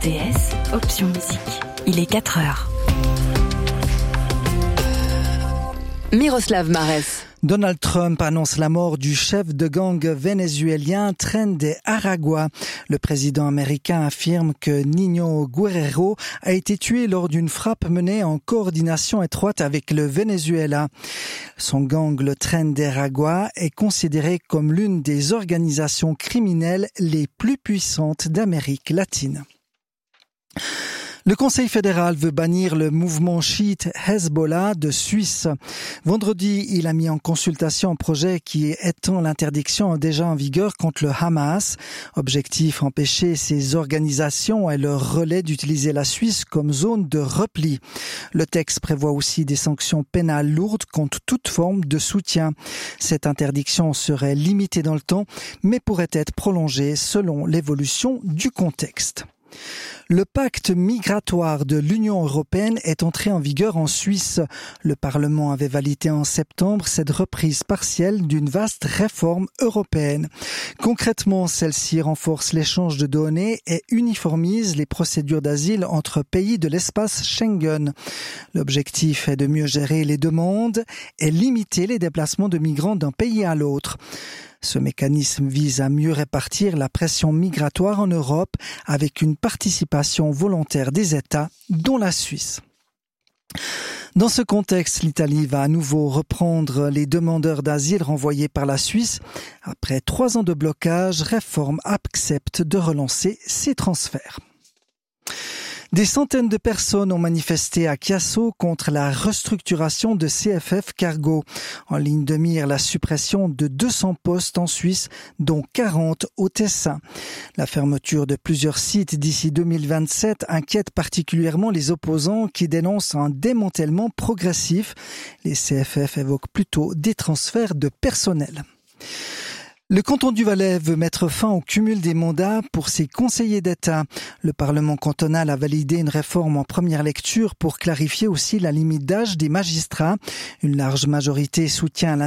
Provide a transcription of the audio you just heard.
RTS, option musique. Il est 4h. Miroslav Marès. Donald Trump annonce la mort du chef de gang vénézuélien Tren de Aragua. Le président américain affirme que Niño Guerrero a été tué lors d'une frappe menée en coordination étroite avec le Venezuela. Son gang, le Tren de Aragua, est considéré comme l'une des organisations criminelles les plus puissantes d'Amérique latine. Le Conseil fédéral veut bannir le mouvement chiite Hezbollah de Suisse. Vendredi, il a mis en consultation un projet qui étend l'interdiction déjà en vigueur contre le Hamas. Objectif, empêcher ces organisations et leurs relais d'utiliser la Suisse comme zone de repli. Le texte prévoit aussi des sanctions pénales lourdes contre toute forme de soutien. Cette interdiction serait limitée dans le temps, mais pourrait être prolongée selon l'évolution du contexte. Le pacte migratoire de l'Union européenne est entré en vigueur en Suisse. Le Parlement avait validé en septembre cette reprise partielle d'une vaste réforme européenne. Concrètement, celle-ci renforce l'échange de données et uniformise les procédures d'asile entre pays de l'espace Schengen. L'objectif est de mieux gérer les demandes et limiter les déplacements de migrants d'un pays à l'autre. Ce mécanisme vise à mieux répartir la pression migratoire en Europe avec une participation volontaire des États, dont la Suisse. Dans ce contexte, l'Italie va à nouveau reprendre les demandeurs d'asile renvoyés par la Suisse. Après 3 ans de blocage, Réforme accepte de relancer ces transferts. Des centaines de personnes ont manifesté à Chiasso contre la restructuration de CFF Cargo. En ligne de mire, la suppression de 200 postes en Suisse, dont 40 au Tessin. La fermeture de plusieurs sites d'ici 2027 inquiète particulièrement les opposants qui dénoncent un démantèlement progressif. Les CFF évoquent plutôt des transferts de personnel. Le canton du Valais veut mettre fin au cumul des mandats pour ses conseillers d'État. Le Parlement cantonal a validé une réforme en première lecture pour clarifier aussi la limite d'âge des magistrats. Une large majorité soutient